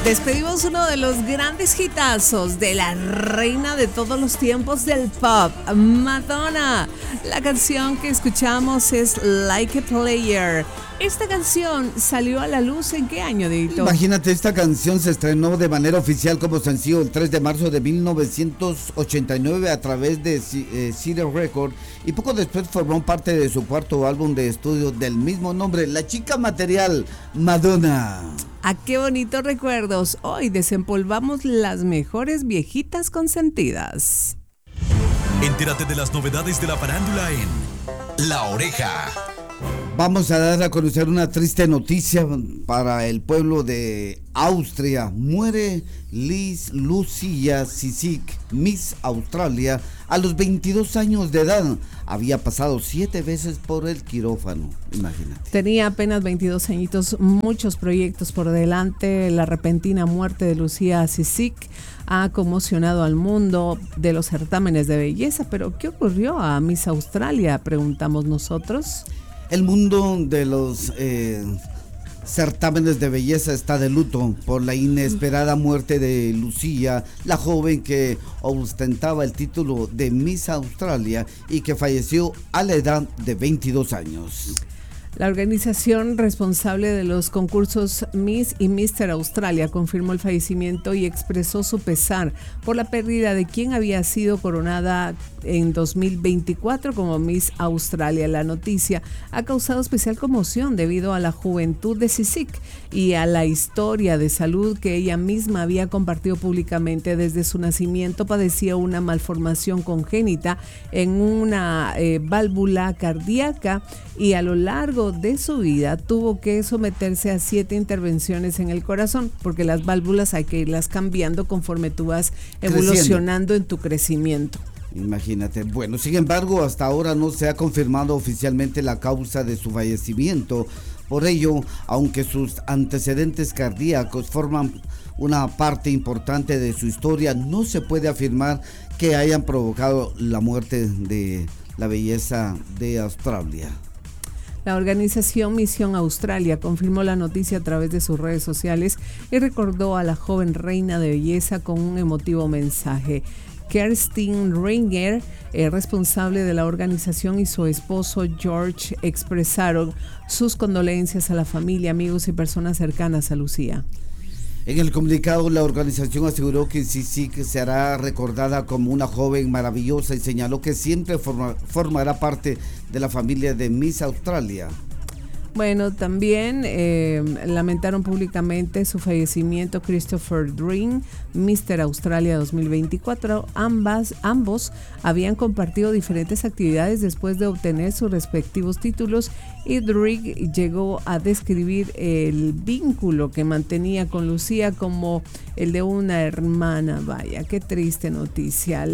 Despedimos uno de los grandes hitazos de la reina de todos los tiempos del pop, Madonna. La canción que escuchamos es Like a Player. Esta canción salió a la luz ¿en qué año, Dito? Imagínate, esta canción se estrenó de manera oficial como sencillo el 3 de marzo de 1989 a través de Cedar Records y poco después formó parte de su cuarto álbum de estudio del mismo nombre, La Chica Material, Madonna. ¡Ah, qué bonitos recuerdos! Hoy desempolvamos las mejores viejitas consentidas. Entérate de las novedades de la farándula en La Oreja. Vamos a dar a conocer una triste noticia para el pueblo de Austria. Muere Lucia Sisik, Miss Australia, a los 22 años de edad. Había pasado 7 veces por el quirófano, imagínate. Tenía apenas 22 añitos, muchos proyectos por delante. La repentina muerte de Lucia Sisik ha conmocionado al mundo de los certámenes de belleza. Pero, ¿qué ocurrió a Miss Australia?, preguntamos nosotros. El mundo de los certámenes de belleza está de luto por la inesperada muerte de Lucía, la joven que ostentaba el título de Miss Australia y que falleció a la edad de 22 años. La organización responsable de los concursos Miss y Mr. Australia confirmó el fallecimiento y expresó su pesar por la pérdida de quien había sido coronada en 2024 como Miss Australia. La noticia ha causado especial conmoción debido a la juventud de Sisik y a la historia de salud que ella misma había compartido públicamente. Desde su nacimiento padecía una malformación congénita en una válvula cardíaca y a lo largo de su vida tuvo que someterse a 7 intervenciones en el corazón, porque las válvulas hay que irlas cambiando conforme tú vas evolucionando en tu crecimiento. Imagínate. Bueno, sin embargo, hasta ahora no se ha confirmado oficialmente la causa de su fallecimiento. Por ello, aunque sus antecedentes cardíacos forman una parte importante de su historia, no se puede afirmar que hayan provocado la muerte de la belleza de Australia. La organización Misión Australia confirmó la noticia a través de sus redes sociales y recordó a la joven reina de belleza con un emotivo mensaje. Kerstin Ringer, responsable de la organización, y su esposo George expresaron sus condolencias a la familia, amigos y personas cercanas a Lucía. En el comunicado, la organización aseguró que Sisik será recordada como una joven maravillosa y señaló que siempre formará parte de la familia de Miss Australia. Bueno, también lamentaron públicamente su fallecimiento Christopher Dream, Mr. Australia 2024. Ambos habían compartido diferentes actividades después de obtener sus respectivos títulos y Dream llegó a describir el vínculo que mantenía con Lucía como el de una hermana. Vaya, qué triste noticia.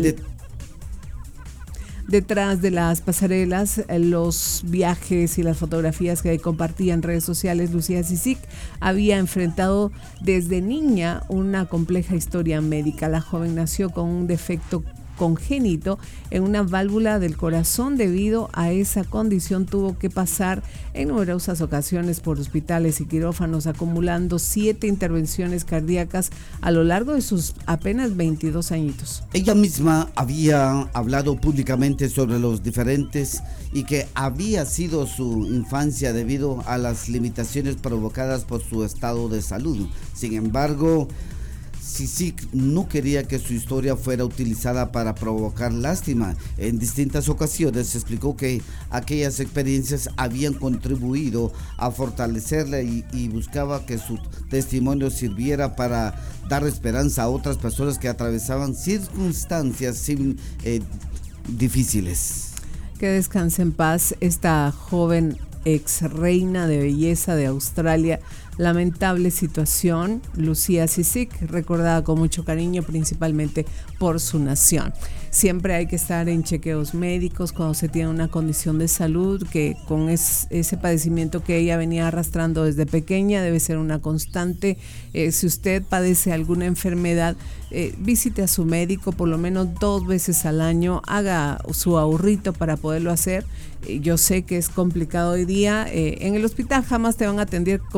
Detrás de las pasarelas, los viajes y las fotografías que compartía en redes sociales, Lucía Sisik había enfrentado desde niña una compleja historia médica. La joven nació con un defecto congénito en una válvula del corazón. Debido a esa condición tuvo que pasar en numerosas ocasiones por hospitales y quirófanos, acumulando 7 intervenciones cardíacas a lo largo de sus apenas 22 añitos. Ella misma había hablado públicamente sobre los diferentes y que había sido su infancia debido a las limitaciones provocadas por su estado de salud. Sin embargo, Sisik no quería que su historia fuera utilizada para provocar lástima. En distintas ocasiones explicó que aquellas experiencias habían contribuido a fortalecerla y buscaba que su testimonio sirviera para dar esperanza a otras personas que atravesaban circunstancias difíciles. Que descanse en paz esta joven ex reina de belleza de Australia. Lamentable situación, Lucía Sisik, recordada con mucho cariño principalmente por su nación. Siempre hay que estar en chequeos médicos cuando se tiene una condición de salud, que con ese padecimiento que ella venía arrastrando desde pequeña debe ser una constante. Si usted padece alguna enfermedad, visite a su médico por lo menos 2 veces al año, haga su ahorrito para poderlo hacer. Yo sé que es complicado hoy día, en el hospital jamás te van a atender como te atienden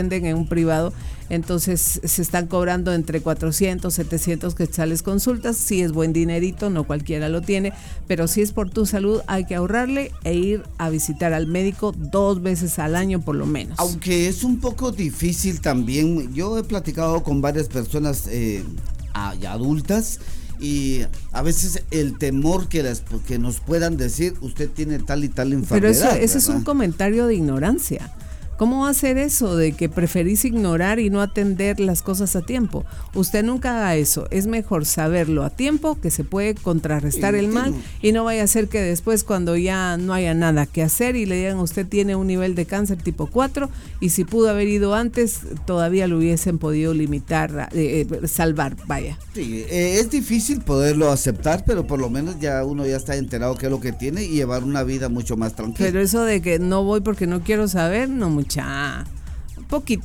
atienden en un privado, entonces se están cobrando entre 400, 700 quetzales consultas. Sí es buen dinerito, no cualquiera lo tiene, pero si es por tu salud hay que ahorrarle e ir a visitar al médico 2 veces al año por lo menos. Aunque es un poco difícil también, yo he platicado con varias personas ya adultas, y a veces el temor que nos puedan decir, usted tiene tal y tal enfermedad. Pero eso es un comentario de ignorancia. ¿Cómo va a ser eso de que preferís ignorar y no atender las cosas a tiempo? Usted nunca haga eso. Es mejor saberlo a tiempo, que se puede contrarrestar el mal, y no vaya a ser que después, cuando ya no haya nada que hacer y le digan usted tiene un nivel de cáncer tipo 4 y si pudo haber ido antes todavía lo hubiesen podido limitar, salvar, vaya. Sí, es difícil poderlo aceptar, pero por lo menos ya uno ya está enterado qué es lo que tiene y llevar una vida mucho más tranquila. Pero eso de que no voy porque no quiero saber, no, mucha, un poquito.